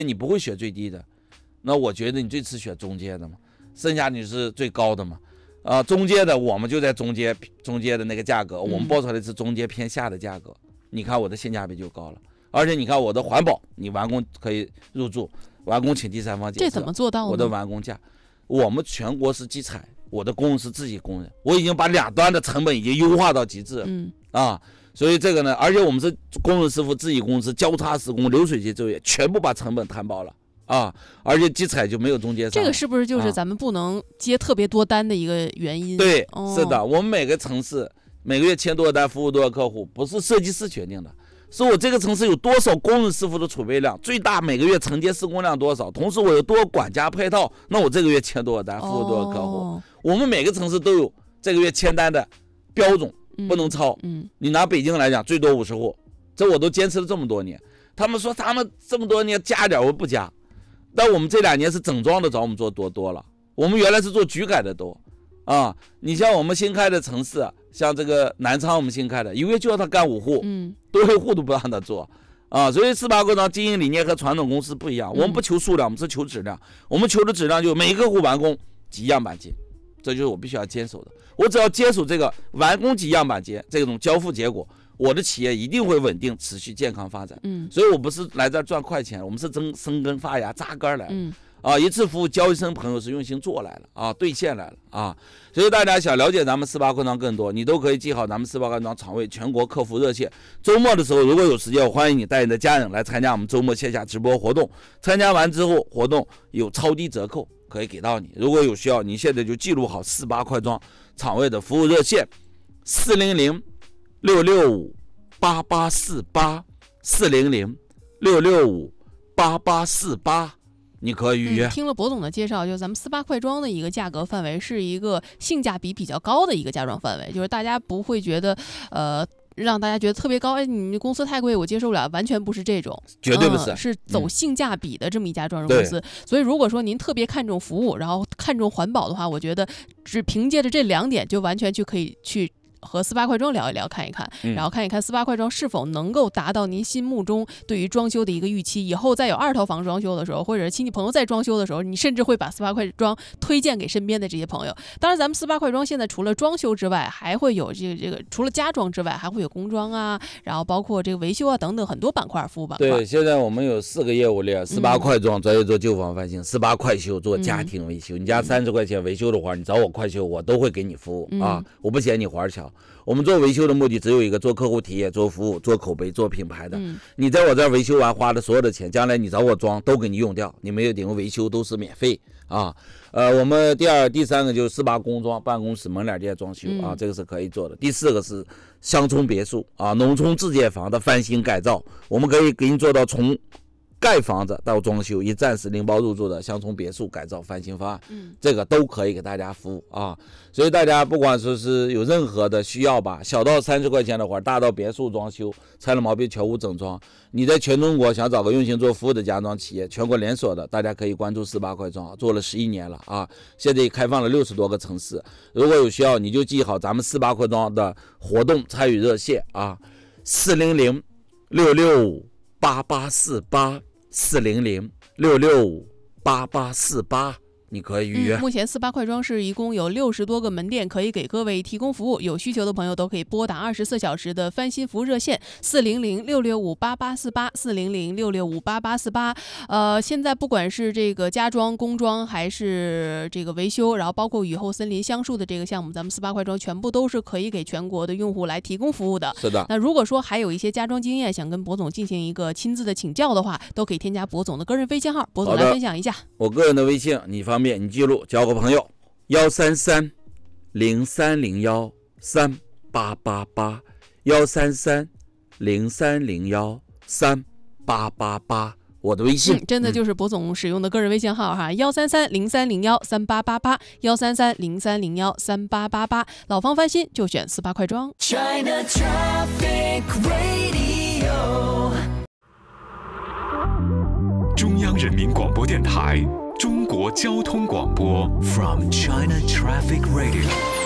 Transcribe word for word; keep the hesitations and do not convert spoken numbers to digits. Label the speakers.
Speaker 1: 你不会选最低的，那我觉得你最次选中阶的嘛，剩下你是最高的嘛。啊，中阶的我们就在中阶中阶的那个价格，我们报出来的是中阶偏下的价格，嗯、你看我的性价比就高了，而且你看我的环保，你完工可以入住，完工请第三方检测，
Speaker 2: 这怎么做到呢？
Speaker 1: 我的完工价，我们全国是集采，我的工人是自己工人，我已经把两端的成本已经优化到极致了，嗯啊，所以这个呢，而且我们是工人师傅自己公司交叉施工，流水线作业，全部把成本摊薄了。啊，而且集采就没有中间商，
Speaker 2: 这个是不是就是咱们不能接特别多单的一个原因？
Speaker 1: 啊、对、哦，是的，我们每个城市每个月签多少单，服务多少客户，不是设计师决定的，是我这个城市有多少工人师傅的储备量，最大每个月承接施工量多少，同时我有多少管家配套，那我这个月签多少单，服务多少客户。哦、我们每个城市都有这个月签单的标准，不能超。嗯，嗯你拿北京来讲，最多五十户，这我都坚持了这么多年。他们说他们这么多年加点，我不加。但我们这两年是整装的找我们做多多了，我们原来是做局改的多，啊，你像我们新开的城市，像这个南昌我们新开的，一个月就要他干五户，嗯，多一户都不让他做，啊，所以四八规章经营理念和传统公司不一样，我们不求数量，我们是求质量，我们求的质量就是每个户完工几样板结，这就是我必须要坚守的，我只要坚守这个完工几样板结这种交付结果。我的企业一定会稳定、持续、健康发展。嗯，所以我不是来这儿赚快钱，我们是真生根发芽、扎根来了。嗯，啊，一次服务交一生朋友是用心做来了啊，兑现来了啊。所以大家想了解咱们四八规章更多，你都可以记好咱们四八规章厂卫全国客服热线。周末的时候，如果有时间，我欢迎你带你的家人来参加我们周末线下直播活动。参加完之后，活动有超低折扣可以给到你。如果有需要，你现在就记录好四八规章厂卫的服务热线：四零零。六六五八八四八四零零六六五八八四八，你可以预约。
Speaker 2: 嗯、听了博总的介绍，就咱们四八快装的一个价格范围是一个性价比比较高的一个家装范围，就是大家不会觉得呃。让大家觉得特别高，哎，你们公司太贵，我接受不了，完全不是这种，
Speaker 1: 绝对不是，
Speaker 2: 嗯、是走性价比的这么一家装修公司。嗯、所以，如果说您特别看重服务，然后看重环保的话，我觉得只凭借着这两点，就完全就可以去。和四八快装聊一聊，看一看，然后看一看四八快装是否能够达到您心目中对于装修的一个预期。以后再有二套房装修的时候，或者亲戚朋友在装修的时候，你甚至会把四八快装推荐给身边的这些朋友。当然，咱们四八快装现在除了装修之外，还会有这个这个除了家装之外，还会有工装啊，然后包括这个维修啊等等很多板块服务板块。
Speaker 1: 对，现在我们有四个业务链：四八快装专业做旧房翻新，四八快修做家庭维修。嗯、你家三十块钱维修的话，你找我快修，我都会给你服务、嗯、啊，我不嫌你活巧。我们做维修的目的只有一个，做客户体验，做服务，做口碑，做品牌的。嗯、你在我这儿维修完花的所有的钱，将来你找我装都给你用掉，你没有点维修都是免费啊。呃，我们第二、第三个就是四八工装，办公室、门脸店装修啊，嗯、这个是可以做的。第四个是乡村别墅啊，农村自建房的翻新改造，我们可以给你做到从盖房子到装修，一站式拎包入住的乡村别墅改造翻新方案，嗯，这个都可以给大家服务啊。所以大家不管说是有任何的需要吧，小到三十块钱的活，大到别墅装修、拆了毛病全屋整装，你在全中国想找个用心做服务的家装企业，全国连锁的，大家可以关注四八快装，做了十一年了啊，现在开放了六十多个城市。如果有需要，你就记好咱们四八快装的活动参与热线啊，四零零六六五八八四八。四零零六六五八八四八，你可以预约。
Speaker 2: 嗯、目前四八快装是一共有六十多个门店可以给各位提供服务，有需求的朋友都可以拨打二十四小时的翻新服务热线四零零六六五八八四八四零零六六五八八四八。呃，现在不管是这个家装、工装还是这个维修，然后包括雨后森林橡树的这个项目，咱们四八快装全部都是可以给全国的用户来提供服务的。
Speaker 1: 是的。
Speaker 2: 那如果说还有一些家装经验想跟博总进行一个亲自的请教的话，都可以添加博总的个人微信号，博总来分享一下。
Speaker 1: 我个人的微信你方便你记录，交个朋友幺三三零三零幺三八八八幺三三零三零幺三八八八，我的微信、
Speaker 2: 嗯、真的就是博总使用的个人微信号哈，幺三三零三零幺三八八八幺三三零三零幺三八八八，老房翻新就选四八快装。China Traffic Radio，
Speaker 3: 中央人民广播电台中国交通广播 From China Traffic Radio。